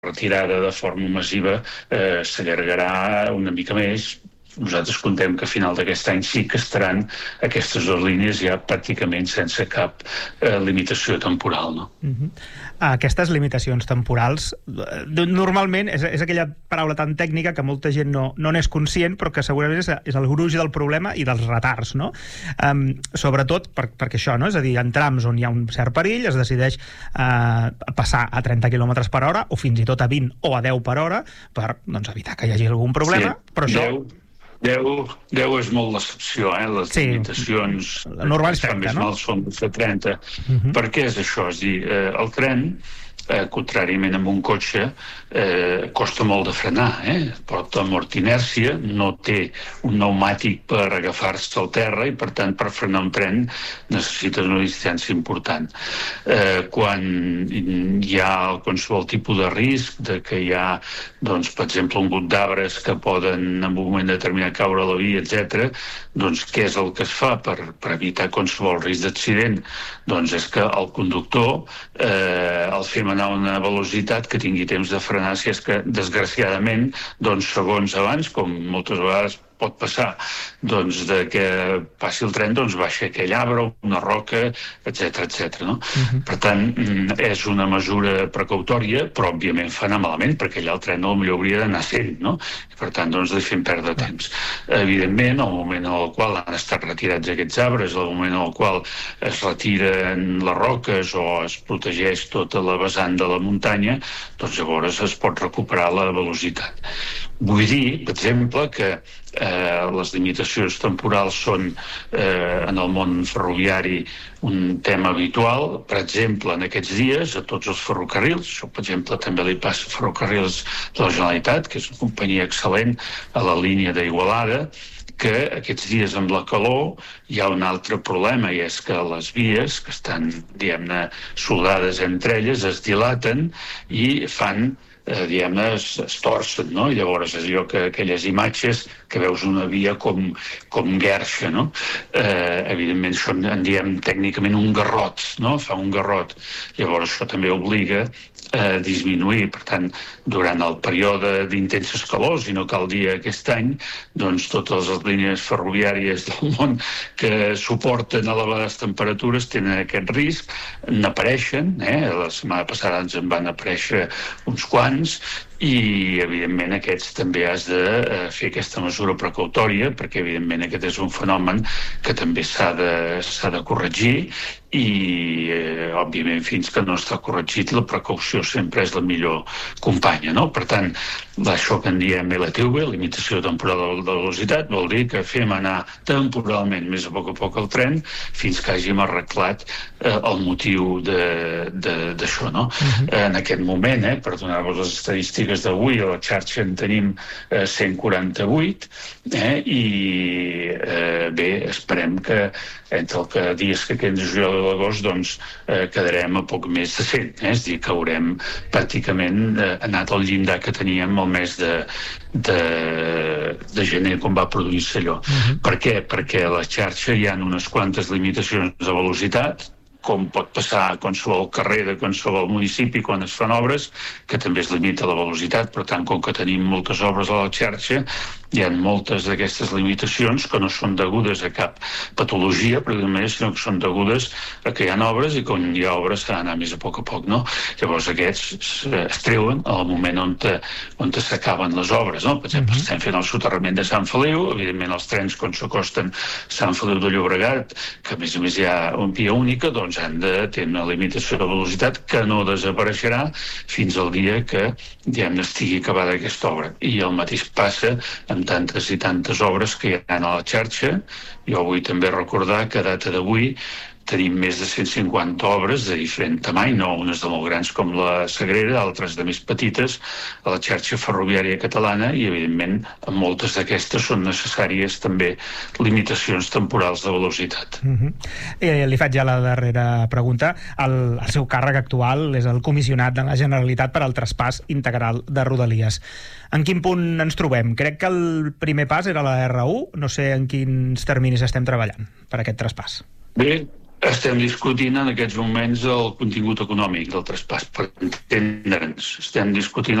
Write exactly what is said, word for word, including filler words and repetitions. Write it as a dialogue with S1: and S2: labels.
S1: retirada de forma massiva eh, s'allargarà una mica més. Nosaltres contem que a final d'aquest any sí que estaran aquestes dues línies ja pràcticament sense cap eh, limitació temporal, no?
S2: Uh-huh. Aquestes limitacions temporals normalment és, és aquella paraula tan tècnica que molta gent no, no n'és conscient, però que segurament és, és el gruix del problema i dels retards, no? Um, sobretot per, perquè això, no? És a dir, en trams on hi ha un cert perill es decideix uh, passar a trenta quilòmetres per hora o fins i tot a vint o a deu per hora per doncs, evitar que hi hagi algun problema,
S1: sí,
S2: però això...
S1: deu. deu és molt l'excepció, eh? Les sí. limitacions
S2: normal és
S1: trenta,
S2: més no?
S1: mal són de trenta.
S2: Uh-huh.
S1: Per què és això? És dir, eh, el tren, eh, contràriament amb un cotxe, eh, costa molt de frenar, eh? Porta mort inèrcia, no té un pneumàtic per agafar-se al terra i, per tant, per frenar un tren necessites una distància important. Eh, quan hi ha qualsevol tipus de risc de que hi ha, doncs, per exemple, un grup d'arbres que poden en un moment determinat caure a la via, etcètera, doncs què és el que es fa per, per evitar qualsevol risc d'accident? Doncs és que el conductor, eh, el fem anar a una velocitat que tingui temps de frenar, si és que, desgraciadament, doncs segons abans, com moltes vegades pot passar, doncs de que passi el tren, doncs baixa aquell arbre, una roca, etcètera, etcètera, no? Uh-huh. Per tant, és una mesura precautòria, però òbviament fa anar malament, perquè allà el tren potser hauria d'anar sent, no? I per tant, doncs, deixem perdre temps. Evidentment, al moment en el qual han estat retirats aquests arbres, al moment en el qual es retiren les roques o es protegeix tota la vessant de la muntanya, doncs llavors es pot recuperar la velocitat. Vull dir, per exemple, que eh, les limitacions temporals són eh, en el món ferroviari un tema habitual. Per exemple, en aquests dies, a tots els ferrocarrils, això per exemple també li passa a Ferrocarrils de la Generalitat, que és una companyia excel·lent a la línia d'Igualada, que aquests dies amb la calor hi ha un altre problema, i és que les vies que estan, diguem-ne, soldades entre elles es dilaten i fan eh, diguem-ne, es, es torcen, no? I llavors és allò que aquelles imatges que veus una via com, com guerxa, no? Eh, evidentment això en diem tècnicament un garrot, no? Fa un garrot. Llavors això també obliga a disminuir. Per tant, durant el període d'intenses calors, i no cal dir aquest any, doncs totes les línies ferroviàries del món que suporten elevades temperatures tenen aquest risc, n'apareixen, eh? La setmana passada ens en van aparèixer uns quants, i evidentment aquests també has de eh, fer aquesta mesura precautòria, perquè evidentment aquest és un fenomen que també s'ha de, s'ha de corregir, i eh, òbviament fins que no està corregit la precaució sempre és la millor companya, no? Per tant, això que en diem L T V, limitació temporal de velocitat, vol dir que fem anar temporalment més a poc a poc el tren fins que hàgim arreglat eh, el motiu d'això, no? Uh-huh. En aquest moment, eh, per donar-vos les estadístiques d'avui, a la xarxa en tenim eh, cent quaranta-vuit, eh, i eh, bé, esperem que entre el que dies que queden de juliol i l'agost, doncs eh, quedarem a poc més de cent, eh? És a dir, que haurem pràcticament eh, anat al llindar que teníem el mes de, de, de gener, quan va produir-se allò. Uh-huh. Per què? Perquè a la xarxa hi ha unes quantes limitacions de velocitat, com pot passar a qualsevol carrer de qualsevol municipi quan es fan obres, que també es limita la velocitat. Per tant, com que tenim moltes obres a la xarxa, hi ha moltes d'aquestes limitacions que no són degudes a cap patologia, precisament, sinó que són degudes a que hi ha obres, i quan hi ha obres s'ha d'anar més a poc a poc, no? Llavors aquests es treuen al moment on, te, on te s'acaben les obres, no? Per exemple, uh-huh. estem fent el soterrament de Sant Feliu, evidentment els trens quan s'acosten Sant Feliu de Llobregat, que a més a més hi ha un via única, doncs han de tenir una limitació de velocitat que no desapareixerà fins al dia que, diguem-ne, estigui acabada aquesta obra. I el mateix passa amb tantes i tantes obres que hi ha a la xarxa. Jo vull també recordar que a data d'avui tenim més de cent cinquanta obres de diferent tamany, no unes de molt grans com la Sagrera, altres de més petites, a la xarxa ferroviària catalana, i evidentment en moltes d'aquestes són necessàries també limitacions temporals de velocitat.
S2: Uh-huh. eh, li faig ja la darrera pregunta. El, el seu càrrec actual és el comissionat de la Generalitat per al traspàs integral de Rodalies. En quin punt ens trobem? Crec que el primer pas era la R u, no sé en quins terminis estem treballant per aquest traspàs.
S1: Bé, Estem discutint en aquests moments el contingut econòmic del traspàs, per entendre'ns. Estem discutint